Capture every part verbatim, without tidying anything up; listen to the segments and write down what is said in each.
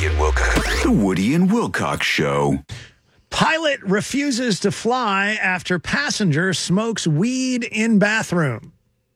Woody and Wilcox. The Woody and Wilcox Show. Pilot refuses to fly after passenger smokes weed in bathroom.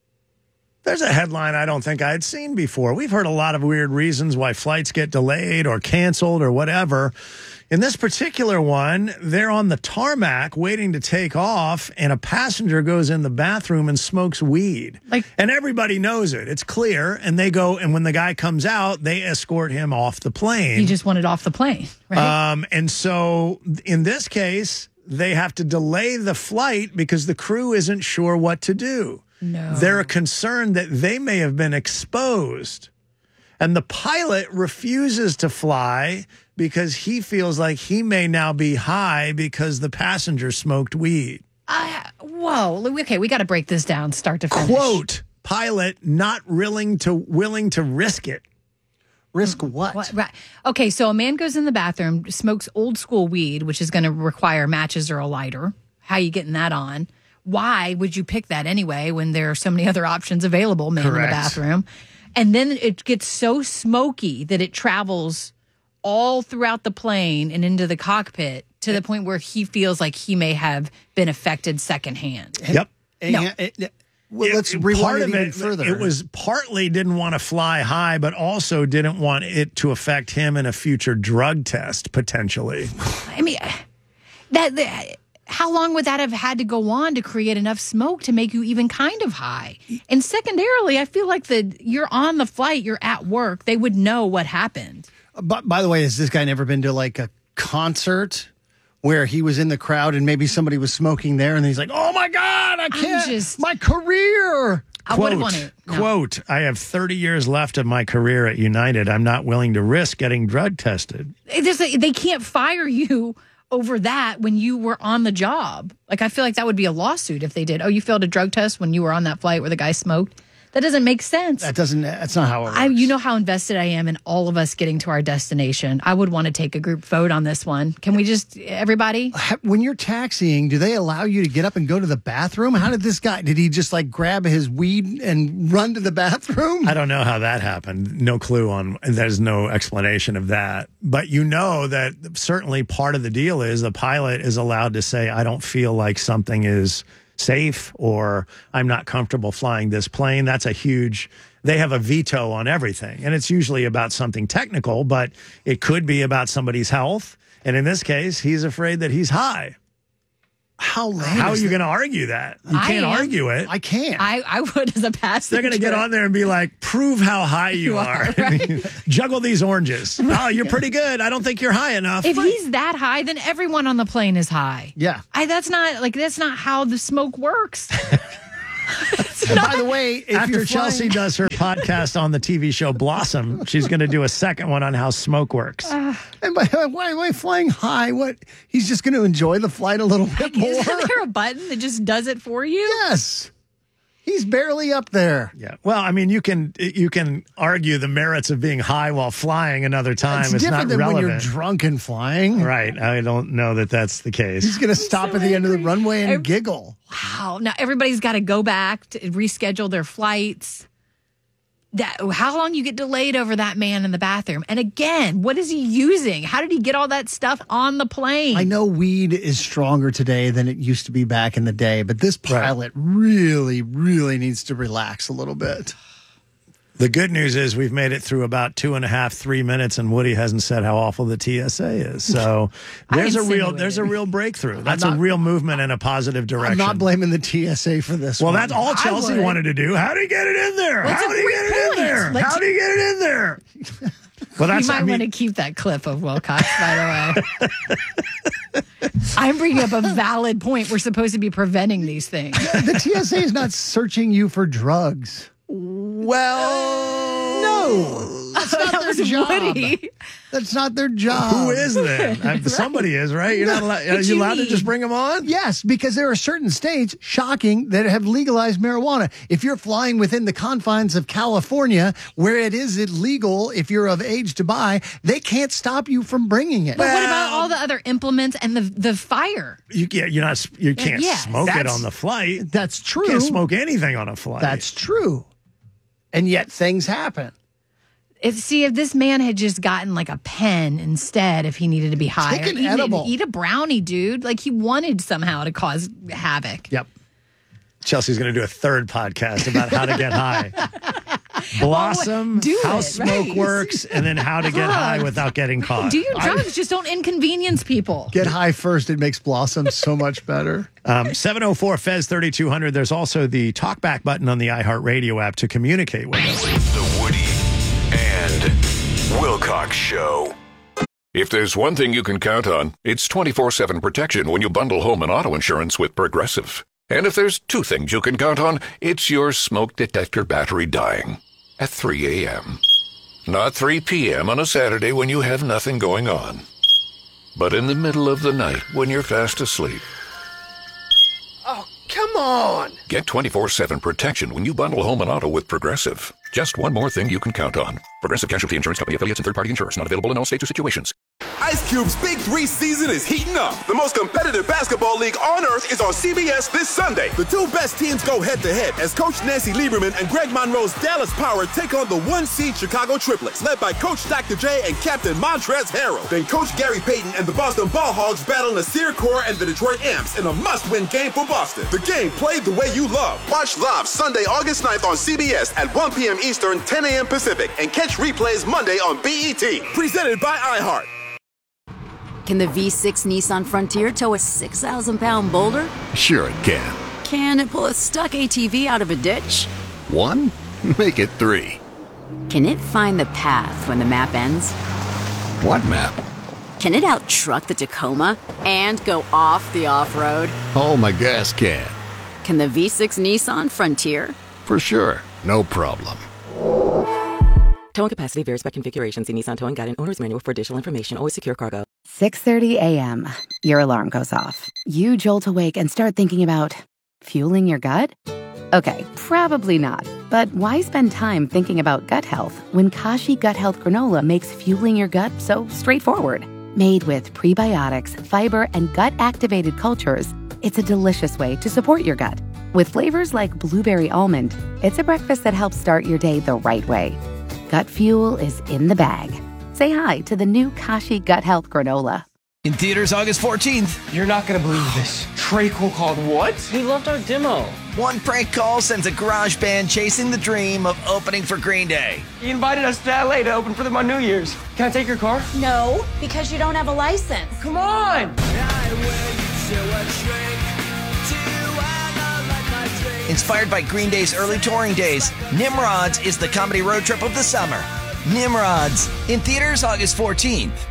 There's a headline I don't think I had seen before. We've heard a lot of weird reasons why flights get delayed or canceled or whatever. In this particular one, they're on the tarmac waiting to take off, and a passenger goes in the bathroom and smokes weed. Like, and everybody knows it. It's clear. And they go, and when the guy comes out, they escort him off the plane. He just wanted off the plane, right? Um, and so in this case, they have to delay the flight because the crew isn't sure what to do. No. They're concerned that they may have been exposed. And the pilot refuses to fly because he feels like he may now be high because the passenger smoked weed. Uh, whoa. Okay, we got to break this down start to finish. Quote, pilot not willing to willing to risk it. Risk what? What? Right. Okay, so a man goes in the bathroom, smokes old school weed, which is going to require matches or a lighter. How are you getting that on? Why would you pick that anyway when there are so many other options available, man, Correct. in the bathroom? And then it gets so smoky that it travels all throughout the plane and into the cockpit to the point where he feels like he may have been affected secondhand. Yep. No. And- and- well, let's It- rewind part it of even it, further. It was partly didn't want to fly high, but also didn't want it to affect him in a future drug test, potentially. I mean, that, that how long would that have had to go on to create enough smoke to make you even kind of high? And secondarily, I feel like the you're on the flight, you're at work, they would know what happened. But by the way, has this guy never been to like a concert where he was in the crowd and maybe somebody was smoking there and he's like, oh my God, I can't, just- my career. I would have wanted. No. Quote, I have thirty years left of my career at United. I'm not willing to risk getting drug tested. There's a, they can't fire you over that when you were on the job. Like, I feel like that would be a lawsuit if they did. Oh, you failed a drug test when you were on that flight where the guy smoked? That doesn't make sense. That doesn't, that's not how it works. I, you know how invested I am in all of us getting to our destination. I would want to take a group vote on this one. Can we just, everybody? When you're taxiing, do they allow you to get up and go to the bathroom? How did this guy, did he just like grab his weed and run to the bathroom? I don't know how that happened. No clue on, there's no explanation of that. But you know that certainly part of the deal is the pilot is allowed to say, I don't feel like something is safe or I'm not comfortable flying this plane. That's a huge, they have a veto on everything. And it's usually about something technical, but it could be about somebody's health. And in this case, he's afraid that he's high. How lame How are is you that? going to argue that? You I can't am. argue it. I can't. I, I would as a passenger. They're going to get on there and be like, prove how high you, You are. are, right? Juggle these oranges. Oh, you're pretty good. I don't think you're high enough. If he's that high, then everyone on the plane is high. Yeah. I, that's not like that's not how the smoke works. And by the way, if After you're Chelsea flying, does her podcast on the T V show Blossom, she's going to do a second one on how smoke works. and by the way, why am I flying high? What? He's just going to enjoy the flight a little bit more. Isn't there a button that just does it for you? Yes. He's barely up there. Yeah. Well, I mean, you can you can argue the merits of being high while flying another time. It's It's different not than relevant. when you're drunk and flying. Right. I don't know that that's the case. He's going to stop so at the end of the angry. runway and I- giggle. Wow. Now everybody's got to go back to reschedule their flights. That how long you get delayed over that man in the bathroom? And again, what is he using? How did he get all that stuff on the plane? I know weed is stronger today than it used to be back in the day, but this pilot really, really needs to relax a little bit. The good news is we've made it through about two and a half, three minutes, and Woody hasn't said how awful the T S A is. So I there's a real insinuated. there's a real breakthrough. That's not- a real movement in a positive direction. I'm not blaming the T S A for this Well, one. that's all I Chelsea would. wanted to do. How do you get it in there? Well, it's How a do you great get it in point. there? Let's- How do you get it in there? Well, that's you might I mean, want to keep that clip of Wilcox, by the way. I'm bringing up a valid point. We're supposed to be preventing these things. The T S A is not searching you for drugs. well, No, that's not That their was job. Woody. That's not their job. who is then? I- Somebody is, right? You're not allowed. Are What you you allowed to mean? just bring them on? Yes, because there are certain states, shocking, that have legalized marijuana. If you're flying within the confines of California, where it is illegal if you're of age to buy, they can't stop you from bringing it. But what about all the other implements and the the fire? You yeah, you're not. You can't yes. smoke it That's- on the flight. That's true. You can't smoke anything on a flight. That's true. And yet things happen. If, see, if this man had just gotten like a pen instead, if he needed to be high, Take an eat, edible. eat a brownie, dude. Like he wanted somehow to cause havoc. Yep. Chelsea's going to do a third podcast about how to get high. Blossom, do how it, smoke right. works, and then how to get high without getting caught. Do your drugs, just don't inconvenience people. Get high first. It makes Blossom so much better. Um, seven oh four Fez thirty-two hundred. There's also the talkback button on the iHeartRadio app to communicate with us. The Woody and Wilcox Show. If there's one thing you can count on, it's twenty-four seven protection when you bundle home and auto insurance with Progressive. And if there's two things you can count on, it's your smoke detector battery dying at three a.m. Not three p.m. on a Saturday when you have nothing going on, but in the middle of the night when you're fast asleep. Oh, come on! Get twenty-four seven protection when you bundle home and auto with Progressive. Just one more thing you can count on. Progressive Casualty Insurance Company affiliates and third-party insurers. Not available in all states or situations. Ice Cube's Big Three season is heating up. The most competitive basketball league on earth is on C B S this Sunday. The two best teams go head-to-head as Coach Nancy Lieberman and Greg Monroe's Dallas Power take on the one-seed Chicago Triplets, led by Coach Doctor J and Captain Montrezl Harrell. Then Coach Gary Payton and the Boston Ball Hogs battle Nasir Kaur and the Detroit Amps in a must-win game for Boston. The game played the way you love. Watch live Sunday, August ninth on C B S at one p.m. Eastern, ten a.m. Pacific, and catch replays Monday on B E T. Presented by iHeart. Can the V six Nissan Frontier tow a six thousand pound boulder? Sure it can. Can it pull a stuck A T V out of a ditch? One? Make it three. Can it find the path when the map ends? What map? Can it out-truck the Tacoma and go off the off-road? Oh, my gas can. Can the V six Nissan Frontier? For sure. No problem. Towing capacity varies by configuration. See Nissan Towing Guide and Owner's Manual for additional information. Always secure cargo. six thirty a.m. Your alarm goes off. You jolt awake and start thinking about fueling your gut? Okay, probably not. But why spend time thinking about gut health when Kashi Gut Health Granola makes fueling your gut so straightforward? Made with prebiotics, fiber, and gut-activated cultures, it's a delicious way to support your gut. With flavors like blueberry almond, it's a breakfast that helps start your day the right way. Gut fuel is in the bag. Say hi to the new Kashi Gut Health Granola. In theaters August fourteenth. You're not going to believe this. Trey Cole called what? He loved our demo. One prank call sends a garage band chasing the dream of opening for Green Day. He invited us to L A to open for them on New Year's. Can I take your car? No, because you don't have a license. Come on! Inspired by Green Day's early touring days, Nimrods is the comedy road trip of the summer. Nimrods, in theaters August fourteenth.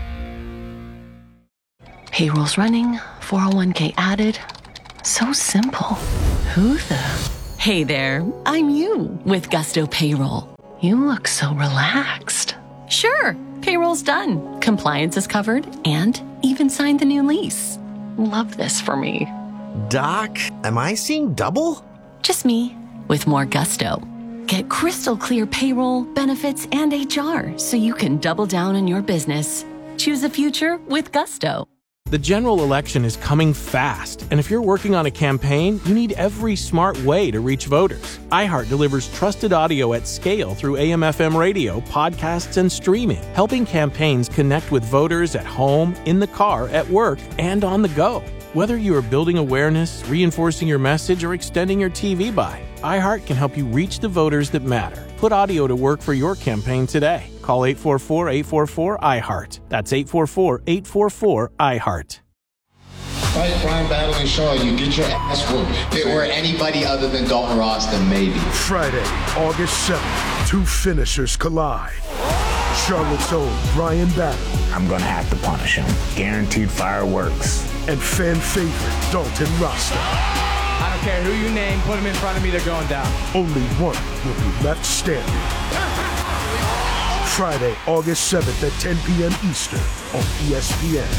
Payroll's running, four oh one k added. So simple. Who the? Hey there, I'm you with Gusto Payroll. You look so relaxed. Sure, payroll's done. Compliance is covered and even signed the new lease. Love this for me. Doc, am I seeing double? Just me, with more gusto. Get crystal clear payroll, benefits, and H R so you can double down on your business. Choose a future with Gusto. The general election is coming fast, and if you're working on a campaign, you need every smart way to reach voters. iHeart delivers trusted audio at scale through A M F M radio, podcasts, and streaming, helping campaigns connect with voters at home, in the car, at work, and on the go. Whether you are building awareness, reinforcing your message, or extending your T V buy, iHeart can help you reach the voters that matter. Put audio to work for your campaign today. Call eight four four, eight four four, I heart. That's eight four four, eight four four, I heart. Fight Brian Battling Shaw, you get your ass whooped. If it were anybody other than Dalton Ross, then maybe. Friday, August seventh, two finishers collide. Charlotte's own Brian Battling. I'm gonna have to punish him. Guaranteed fireworks. And fan favorite Dalton Rasta. I don't care who you name, put him in front of me, they're going down. Only one will be left standing. Friday, August seventh at ten p.m. Eastern on E S P N.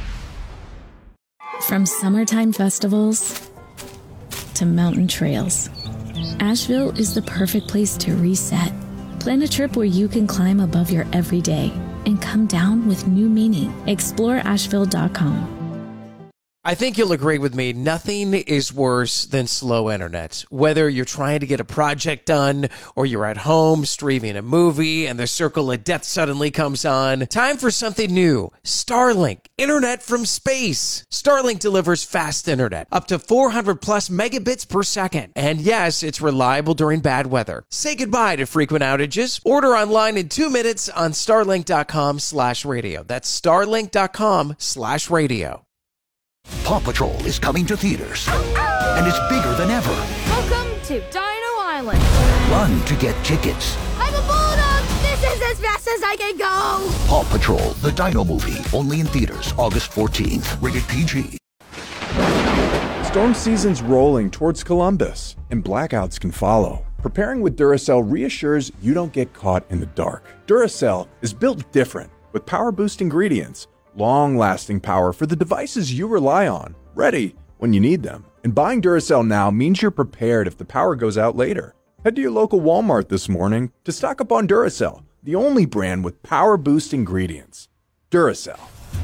From summertime festivals to mountain trails, Asheville is the perfect place to reset. Plan a trip where you can climb above your everyday and come down with new meaning. Explore Asheville dot com. I think you'll agree with me. Nothing is worse than slow internet. Whether you're trying to get a project done or you're at home streaming a movie and the circle of death suddenly comes on, time for something new. Starlink, internet from space. Starlink delivers fast internet, up to four hundred plus megabits per second. And yes, it's reliable during bad weather. Say goodbye to frequent outages. Order online in two minutes on starlink.com slash radio. That's starlink.com slash radio. Paw Patrol is coming to theaters, and it's bigger than ever. Welcome to Dino Island. Run to get tickets. I'm a bulldog. This is as fast as I can go. Paw Patrol, the Dino movie, only in theaters August fourteenth. Rated P G. Storm season's rolling towards Columbus, and blackouts can follow. Preparing with Duracell reassures you don't get caught in the dark. Duracell is built different, with power-boost ingredients, long-lasting power for the devices you rely on, ready when you need them. And buying Duracell now means you're prepared if the power goes out later. Head to your local Walmart this morning to stock up on Duracell, the only brand with power-boost ingredients. Duracell.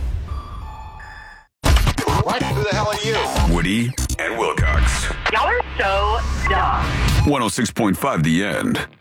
What? Who the hell are you? Woody and Wilcox. Y'all are so dumb. one oh six point five The End.